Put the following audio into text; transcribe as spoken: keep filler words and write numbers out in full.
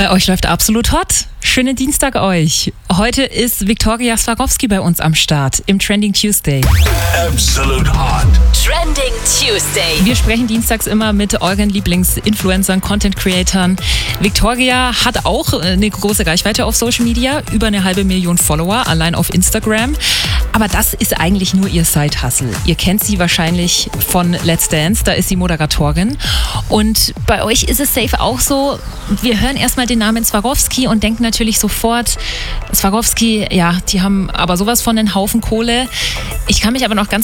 Bei euch läuft absolut hot. Schönen Dienstag euch. Heute ist Viktoria Swarovski bei uns am Start im Trending Tuesday. Absolute Hot. Trending Tuesday. Wir sprechen dienstags immer mit euren Lieblings-Influencern, Content-Creatern. Viktoria hat auch eine große Reichweite auf Social Media, über eine halbe Million Follower, allein auf Instagram. Aber das ist eigentlich nur ihr Side-Hustle. Ihr kennt sie wahrscheinlich von Let's Dance, da ist sie Moderatorin. Und bei euch ist es safe auch so, wir hören erstmal den Namen Swarovski und denken natürlich sofort, Swarovski, ja, die haben aber sowas von einen Haufen Kohle. Ich kann mich aber noch ganz